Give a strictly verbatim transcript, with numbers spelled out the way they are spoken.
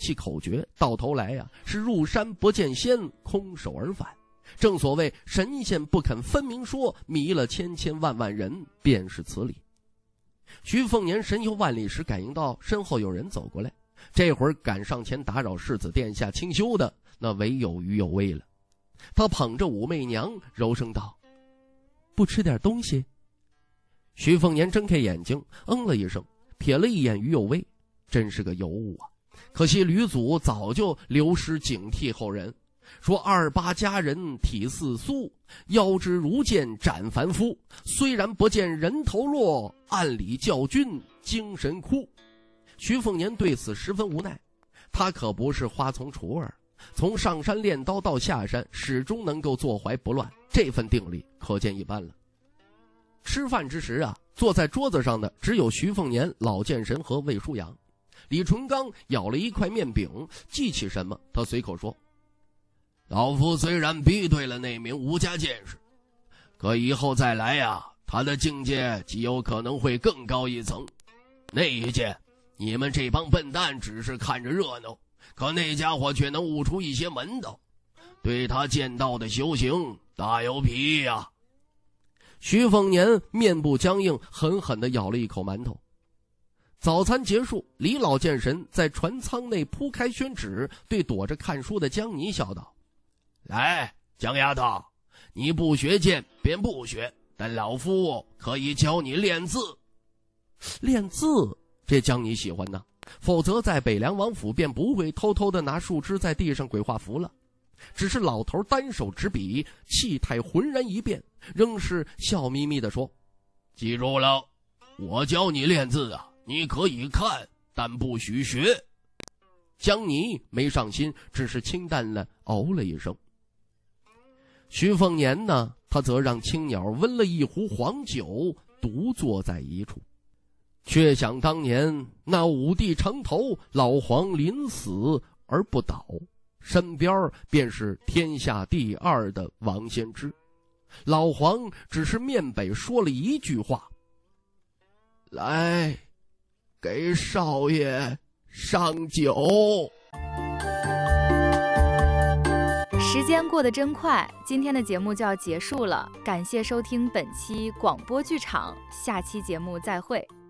气口诀，到头来呀、啊、是入山不见仙，空手而返。正所谓神仙不肯分明说，迷了千千万万人，便是此理。徐凤年神游万里时，感应到身后有人走过来，这会儿赶上前打扰世子殿下清修的，那唯有于有为了。他捧着武媚娘，柔声道：“不吃点东西？”徐凤年睁开眼睛，嗯了一声，瞥了一眼于有为，真是个尤物啊！可惜吕祖早就流失警惕后人，说二八佳人体似酥，腰肢如剑斩凡夫。虽然不见人头落，暗里教君精神枯。徐凤年对此十分无奈，他可不是花丛雏儿，从上山练刀到下山，始终能够坐怀不乱，这份定力可见一斑了。吃饭之时啊，坐在桌子上的只有徐凤年、老剑神和魏舒阳。李淳刚咬了一块面饼，记起什么，他随口说：“老夫虽然逼对了那名吴家剑士，可以后再来呀、啊，他的境界极有可能会更高一层。那一剑，你们这帮笨蛋只是看着热闹，可那家伙却能悟出一些门道，对他剑道的修行大有裨益呀。”徐凤年面部僵硬，狠狠地咬了一口馒头。早餐结束，李老剑神在船舱内铺开宣纸，对躲着看书的江妮笑道：“来，江丫头，你不学剑便不学，但老夫可以教你练字。”练字，这江妮喜欢呢，否则在北凉王府便不会偷偷地拿树枝在地上鬼画符了。只是老头单手执笔，气态浑然一变，仍是笑眯眯地说：“记住了，我教你练字啊，你可以看，但不许学。”江妮没上心，只是清淡地哦了一声。徐凤年呢，他则让青鸟温了一壶黄酒，独坐在一处。却想当年那武帝城头，老黄临死而不倒，身边便是天下第二的王先知。老黄只是面北说了一句话：“来，给少爷上酒。” 时间过得真快，今天的节目就要结束了，感谢收听本期广播剧场，下期节目再会。